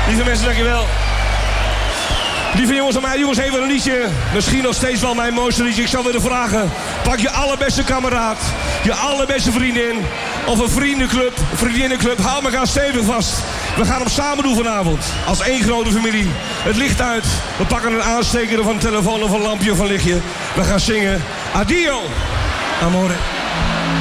Lieve mensen, dankjewel. Lieve jongens en mij, jongens, even een liedje. Misschien nog steeds wel mijn mooiste liedje. Ik zou willen vragen, pak je allerbeste kameraad, je allerbeste vriendin of een vriendinnenclub. Hou elkaar stevig vast. We gaan hem samen doen vanavond. Als één grote familie. Het licht uit. We pakken een aansteker of een telefoon of een lampje of een lichtje. We gaan zingen. Addio, amore.